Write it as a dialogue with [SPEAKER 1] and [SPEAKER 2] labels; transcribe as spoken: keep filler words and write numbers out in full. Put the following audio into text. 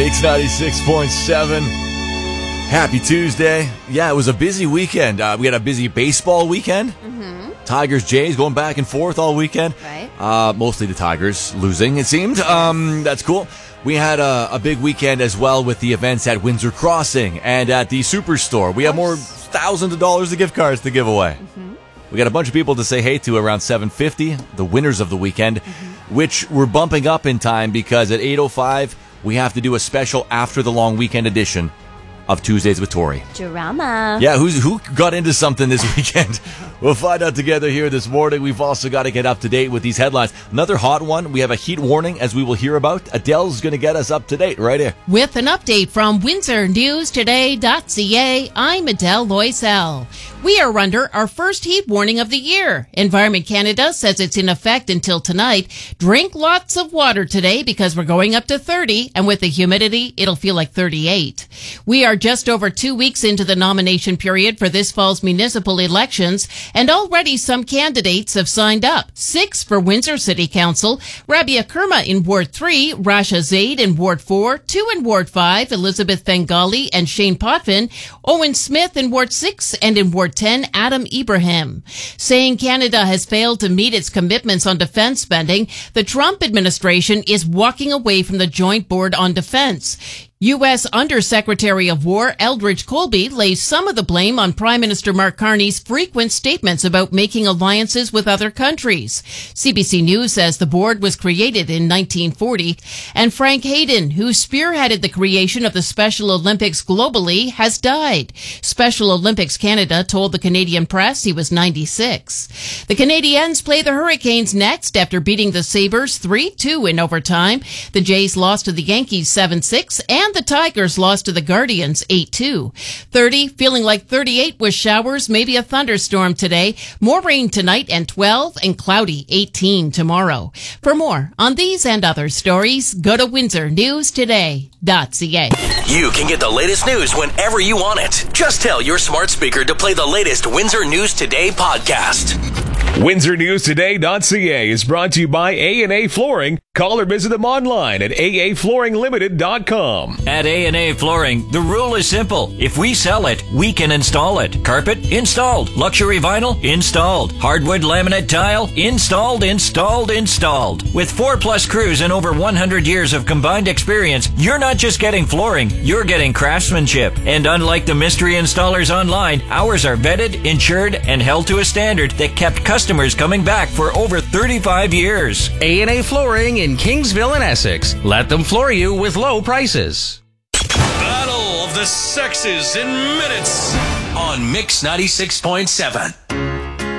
[SPEAKER 1] Mix ninety-six point seven. Happy Tuesday. Yeah, it was a busy weekend. Uh, we had a busy baseball weekend. Mm-hmm. Tigers, Jays going back and forth all weekend.
[SPEAKER 2] Right.
[SPEAKER 1] Uh, mostly the Tigers losing, it seemed. Um, that's cool. We had a, a big weekend as well with the events at Windsor Crossing and at the Superstore. We have more thousands of dollars of gift cards to give away. Mm-hmm. We got a bunch of people to say hey to around seven fifty, the winners of the weekend, mm-hmm. which we're bumping up in time because at eight oh five, we have to do a special after the long weekend edition of Tuesdays with Tori.
[SPEAKER 2] Drama.
[SPEAKER 1] Yeah, who's who got into something this weekend? We'll find out together here this morning. We've also got to get up to date with these headlines. Another hot one. We have a heat warning, as we will hear about. Adele's going to get us up to date right here.
[SPEAKER 3] With an update from Windsor News Today dot C A, I'm Adele Loisel. We are under our first heat warning of the year. Environment Canada says it's in effect until tonight. Drink lots of water today because we're going up to thirty, and with the humidity, it'll feel like thirty-eight. We are just over two weeks into the nomination period for this fall's municipal elections, and already some candidates have signed up. Six for Windsor City Council, Rabia Kerma in Ward three, Rasha Zaid in Ward four, two in Ward five, Elizabeth Bengali and Shane Potvin, Owen Smith in Ward six, and in Ward ten, Adam Ibrahim. Saying Canada has failed to meet its commitments on defense spending, the Trump administration is walking away from the Joint Board on Defense. U S Undersecretary of War Eldridge Colby lays some of the blame on Prime Minister Mark Carney's frequent statements about making alliances with other countries. C B C News says the board was created in nineteen forty, and Frank Hayden, who spearheaded the creation of the Special Olympics globally, has died. Special Olympics Canada told the Canadian press he was ninety-six. The Canadiens play the Hurricanes next after beating the Sabres three two in overtime. The Jays lost to the Yankees seven six, and the Tigers lost to the Guardians eight two. thirty, feeling like thirty-eight with showers, maybe a thunderstorm today. More rain tonight and twelve, and cloudy eighteen tomorrow. For more on these and other stories, go to Windsor News Today dot C A.
[SPEAKER 4] You can get the latest news whenever you want it. Just tell your smart speaker to play the latest Windsor News Today podcast.
[SPEAKER 5] Windsor News Today dot C A is brought to you by A and A Flooring. Call or visit them online at A A Flooring Limited dot com.
[SPEAKER 6] At A and A Flooring, the rule is simple. If we sell it, we can install it. Carpet? Installed. Luxury vinyl? Installed. Hardwood laminate tile? Installed, installed, installed. With four plus crews and over one hundred years of combined experience, you're not just getting flooring, you're getting craftsmanship. And unlike the mystery installers online, ours are vetted, insured, and held to a standard that kept customers coming back for over thirty-five years.
[SPEAKER 7] A and A Flooring in Kingsville and Essex. Let them floor you with low prices.
[SPEAKER 4] Battle of the Sexes in minutes on Mix ninety-six point seven.